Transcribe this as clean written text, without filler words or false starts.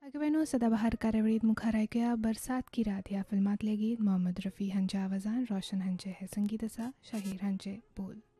अगवेनो सदाबहार कार्यावळीत मुखार ऐकूया बरसात की रात ह्या फिल्मांतले गीत. मोहम्मद रफी हांच्या आवाजान रोशन हांचे हे संगीत आसा, शाहीर हांचे बोल.